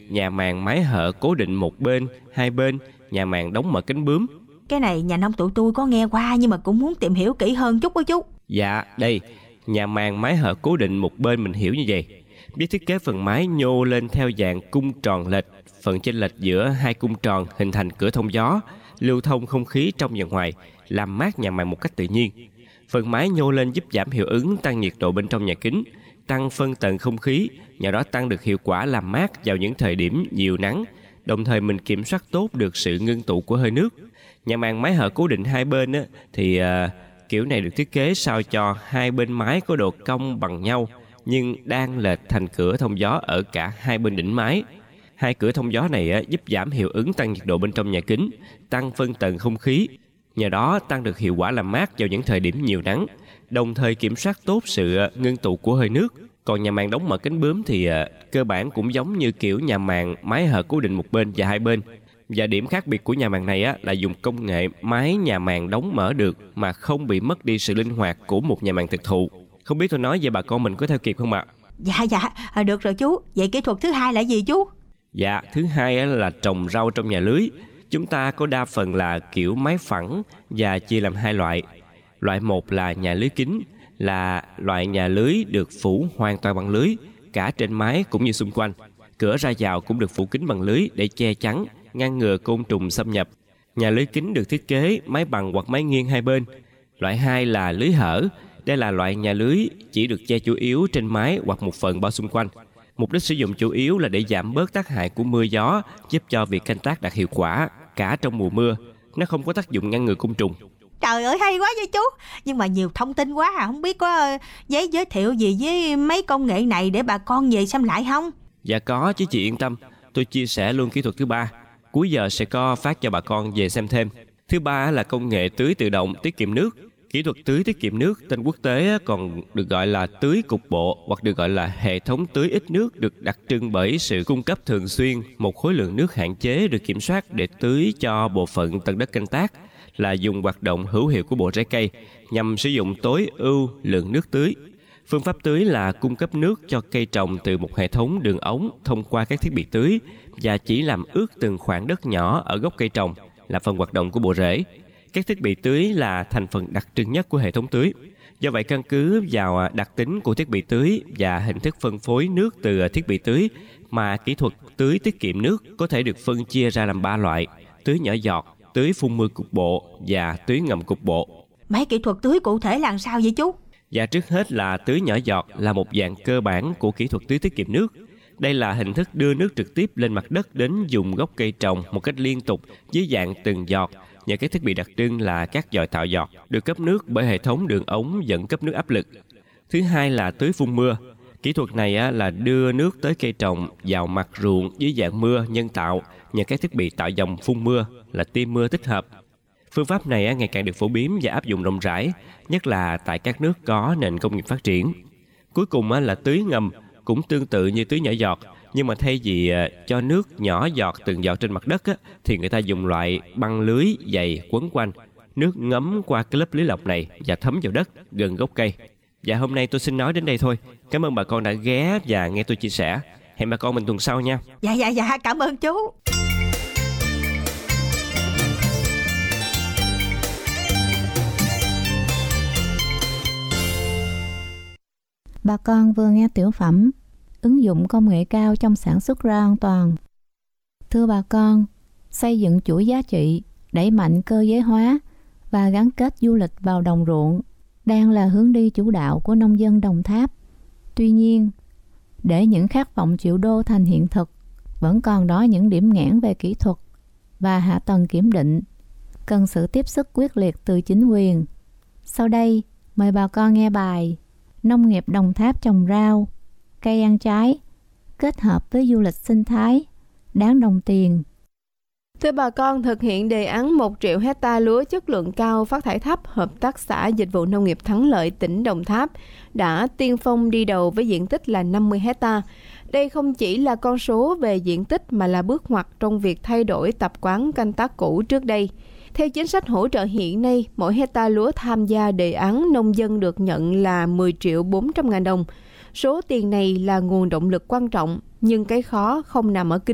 nhà màng mái hở cố định một bên, hai bên, nhà màng đóng mở cánh bướm. Cái này nhà nông tụi tôi có nghe qua nhưng mà cũng muốn tìm hiểu kỹ hơn chút đó chú. Dạ, đây, nhà màng mái hở cố định một bên mình hiểu như vậy. Biết thiết kế phần mái nhô lên theo dạng cung tròn lệch, phần chênh lệch giữa hai cung tròn hình thành cửa thông gió, lưu thông không khí trong và ngoài, làm mát nhà màng một cách tự nhiên. Phần mái nhô lên giúp giảm hiệu ứng tăng nhiệt độ bên trong nhà kính, tăng phân tầng không khí, nhờ đó tăng được hiệu quả làm mát vào những thời điểm nhiều nắng, đồng thời mình kiểm soát tốt được sự ngưng tụ của hơi nước. Nhà màng mái hở cố định hai bên thì kiểu này được thiết kế sao cho hai bên mái có độ cong bằng nhau, nhưng đang lệch thành cửa thông gió ở cả hai bên đỉnh mái. Hai cửa thông gió này giúp giảm hiệu ứng tăng nhiệt độ bên trong nhà kính, tăng phân tầng không khí, nhờ đó tăng được hiệu quả làm mát vào những thời điểm nhiều nắng, đồng thời kiểm soát tốt sự ngưng tụ của hơi nước. Còn nhà màng đóng mở cánh bướm thì cơ bản cũng giống như kiểu nhà màng mái hở cố định một bên và hai bên. Và điểm khác biệt của nhà màng này là dùng công nghệ mái nhà màng đóng mở được mà không bị mất đi sự linh hoạt của một nhà màng thực thụ. Không biết tôi nói vậy bà con mình có theo kịp không ạ? Dạ, được rồi chú. Vậy kỹ thuật thứ hai là gì chú? Dạ, thứ hai là trồng rau trong nhà lưới. Chúng ta có đa phần là kiểu mái phẳng và chia làm hai loại. Loại một là nhà lưới kính, là loại nhà lưới được phủ hoàn toàn bằng lưới, cả trên mái cũng như xung quanh. Cửa ra vào cũng được phủ kín bằng lưới để che chắn, ngăn ngừa côn trùng xâm nhập. Nhà lưới kính được thiết kế mái bằng hoặc mái nghiêng hai bên. Loại 2 là lưới hở. Đây là loại nhà lưới chỉ được che chủ yếu trên mái hoặc một phần bao xung quanh. Mục đích sử dụng chủ yếu là để giảm bớt tác hại của mưa gió, giúp cho việc canh tác đạt hiệu quả cả trong mùa mưa. Nó không có tác dụng ngăn ngừa côn trùng. Trời ơi, hay quá vậy chú. Nhưng mà nhiều thông tin quá không biết có giấy giới thiệu gì với mấy công nghệ này để bà con về xem lại không? Dạ có chứ chị yên tâm. Tôi chia sẻ luôn kỹ thuật thứ 3. Cuối giờ sẽ có phát cho bà con về xem thêm. Thứ 3 là công nghệ tưới tự động tiết kiệm nước. Kỹ thuật tưới tiết kiệm nước tên quốc tế còn được gọi là tưới cục bộ hoặc được gọi là hệ thống tưới ít nước, được đặc trưng bởi sự cung cấp thường xuyên một khối lượng nước hạn chế được kiểm soát để tưới cho bộ phận tầng đất canh tác, là dùng hoạt động hữu hiệu của bộ rễ cây nhằm sử dụng tối ưu lượng nước tưới. Phương pháp tưới là cung cấp nước cho cây trồng từ một hệ thống đường ống thông qua các thiết bị tưới và chỉ làm ướt từng khoảng đất nhỏ ở gốc cây trồng là phần hoạt động của bộ rễ. Các thiết bị tưới là thành phần đặc trưng nhất của hệ thống tưới. Do vậy, căn cứ vào đặc tính của thiết bị tưới và hình thức phân phối nước từ thiết bị tưới mà kỹ thuật tưới tiết kiệm nước có thể được phân chia ra làm 3 loại: tưới nhỏ giọt, tưới phun mưa cục bộ và tưới ngầm cục bộ. Mấy kỹ thuật tưới cụ thể là sao vậy chú? Và trước hết là tưới nhỏ giọt là một dạng cơ bản của kỹ thuật tưới tiết kiệm nước. Đây là hình thức đưa nước trực tiếp lên mặt đất đến vùng gốc cây trồng một cách liên tục dưới dạng từng giọt, nhờ các thiết bị đặc trưng là các giòi tạo giọt được cấp nước bởi hệ thống đường ống dẫn cấp nước áp lực. Thứ hai là tưới phun mưa. Kỹ thuật này là đưa nước tới cây trồng vào mặt ruộng dưới dạng mưa nhân tạo nhờ các thiết bị tạo dòng phun mưa là tia mưa tích hợp. Phương pháp này ngày càng được phổ biến và áp dụng rộng rãi, nhất là tại các nước có nền công nghiệp phát triển. Cuối cùng là tưới ngầm, cũng tương tự như tưới nhỏ giọt, nhưng mà thay vì cho nước nhỏ giọt từng giọt trên mặt đất thì người ta dùng loại băng lưới dày quấn quanh. Nước ngấm qua cái lớp lưới lọc này và thấm vào đất gần gốc cây. Và hôm nay tôi xin nói đến đây thôi. Cảm ơn bà con đã ghé và nghe tôi chia sẻ. Hẹn bà con mình tuần sau nha. Dạ, cảm ơn chú. Bà con vừa nghe tiểu phẩm ứng dụng công nghệ cao trong sản xuất rau an toàn. Thưa bà con, xây dựng chuỗi giá trị, đẩy mạnh cơ giới hóa và gắn kết du lịch vào đồng ruộng đang là hướng đi chủ đạo của nông dân Đồng Tháp. Tuy nhiên, để những khát vọng triệu đô thành hiện thực, vẫn còn đó những điểm nghẽn về kỹ thuật và hạ tầng kiểm định, cần sự tiếp sức quyết liệt từ chính quyền. Sau đây, mời bà con nghe bài Nông nghiệp Đồng Tháp trồng rau, cây ăn trái, kết hợp với du lịch sinh thái, đáng đồng tiền. Thưa bà con, thực hiện đề án 1 triệu hecta lúa chất lượng cao phát thải thấp, Hợp tác xã Dịch vụ Nông nghiệp Thắng Lợi tỉnh Đồng Tháp đã tiên phong đi đầu với diện tích là 50 hecta. Đây không chỉ là con số về diện tích mà là bước ngoặt trong việc thay đổi tập quán canh tác cũ trước đây. Theo chính sách hỗ trợ hiện nay, mỗi hecta lúa tham gia đề án nông dân được nhận là 10 triệu 400 ngàn đồng. Số tiền này là nguồn động lực quan trọng, nhưng cái khó không nằm ở kinh